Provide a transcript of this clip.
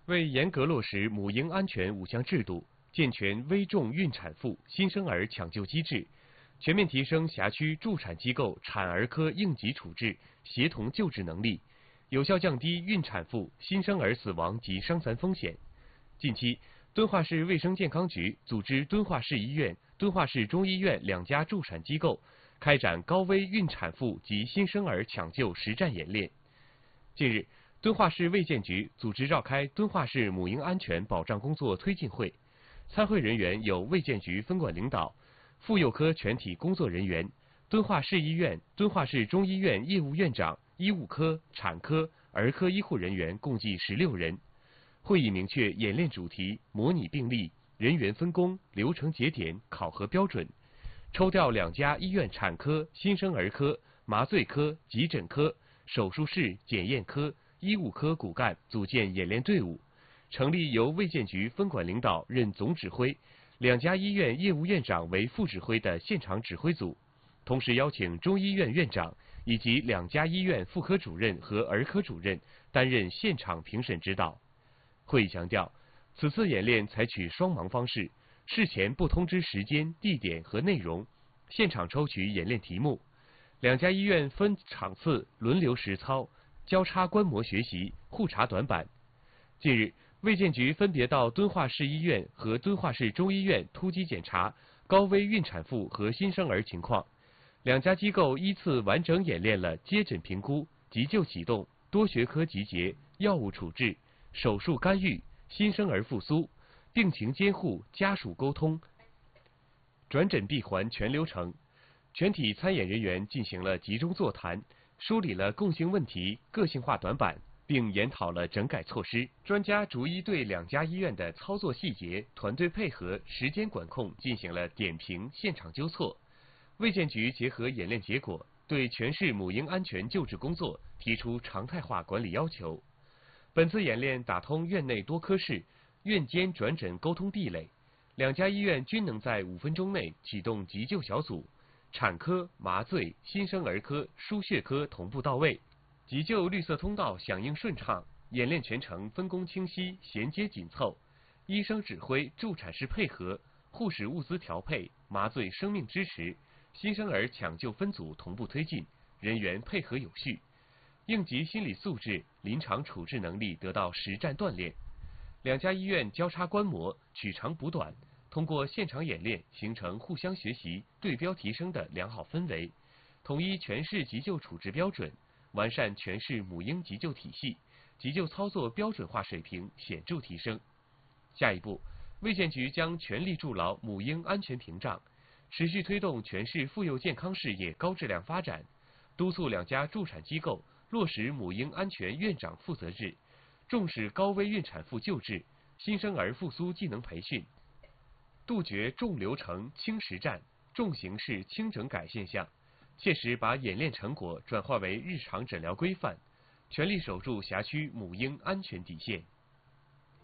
为严格落实母婴安全5项制度，健全危重孕产妇、新生儿抢救机制，全面提升辖区助产机构产儿科应急处置、协同救治能力，有效降低孕产妇、新生儿死亡及伤残风险。近期，敦化市卫生健康局组织敦化市医院、敦化市中医院2家助产机构开展高危孕产妇及新生儿抢救实战演练。近日，敦化市卫健局组织召开敦化市母婴安全保障工作推进会，参会人员有卫健局分管领导、妇幼科全体工作人员、敦化市医院、敦化市中医院业务院长、医务科、产科、儿科医护人员共计16人。会议明确演练主题、模拟病例、人员分工、流程节点、考核标准，抽调2家医院产科、新生儿科、麻醉科、急诊科、手术室、检验科、医务科骨干组建演练队伍，成立由卫健局分管领导任总指挥、2家医院业务院长为副指挥的现场指挥组，同时邀请中医院院长以及2家医院妇科主任和儿科主任担任现场评审指导。会议强调，此次演练采取双盲方式，事前不通知时间、地点和内容，现场抽取演练题目，2家医院分场次轮流实操，交叉观摩学习，互查短板。近日，卫健局分别到敦化市医院和敦化市中医院突击检查高危孕产妇和新生儿情况，2家机构依次完整演练了接诊评估、急救启动、多学科集结、药物处置、手术干预、新生儿复苏、病情监护、家属沟通、转诊闭环全流程。全体参演人员进行了集中座谈，梳理了共性问题、个性化短板，并研讨了整改措施。专家逐一对2家医院的操作细节、团队配合、时间管控进行了点评、现场纠错。卫健局结合演练结果，对全市母婴安全救治工作提出常态化管理要求。本次演练打通院内多科室、院间转诊沟通壁垒，2家医院均能在5分钟内启动急救小组，产科、麻醉、新生儿科、输血科同步到位，急救绿色通道响应顺畅，演练全程分工清晰、衔接紧凑，医生指挥、助产士配合，护士物资调配、麻醉生命支持、新生儿抢救分组同步推进，人员配合有序。应急心理素质、临场处置能力得到实战锻炼，2家医院交叉观摩、取长补短，通过现场演练形成互相学习、对标提升的良好氛围，统一全市急救处置标准，完善全市母婴急救体系，急救操作标准化水平显著提升。下一步，卫健局将全力筑牢母婴安全屏障，持续推动全市妇幼健康事业高质量发展，督促2家助产机构落实母婴安全院长负责制，重视高危孕产妇救治、新生儿复苏技能培训，杜绝重流程轻实战、重形式轻整改现象，切实把演练成果转化为日常诊疗规范，全力守住辖区母婴安全底线。